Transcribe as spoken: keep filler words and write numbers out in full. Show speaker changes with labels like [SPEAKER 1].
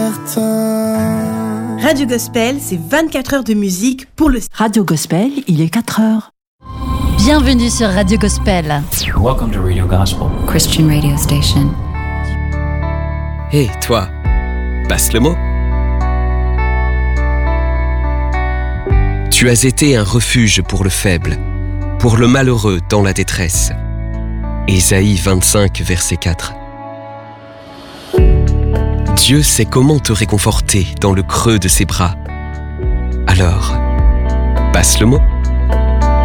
[SPEAKER 1] Radio Gospel, c'est vingt-quatre heures de musique pour le...
[SPEAKER 2] Radio Gospel, il est quatre heures.
[SPEAKER 3] Bienvenue sur Radio Gospel.
[SPEAKER 4] Welcome to Radio Gospel,
[SPEAKER 5] Christian radio station.
[SPEAKER 6] Hé, hey, toi, passe le mot. Tu as été un refuge pour le faible, pour le malheureux dans la détresse. Ésaïe vingt-cinq, verset quatre. Dieu sait comment te réconforter dans le creux de ses bras. Alors, passe le mot.